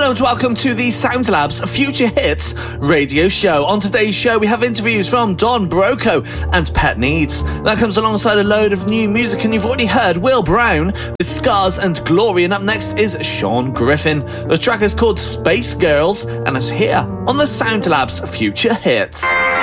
Hello and welcome to the Sound Labs Future Hits radio show. On today's show, we have interviews from Don Broco and Pet Needs. That comes alongside a load of new music, and you've already heard Will Brown with Scars and Glory, and up next is Sean Griffin. The track is called Space Girls, and it's here on the Sound Labs Future Hits.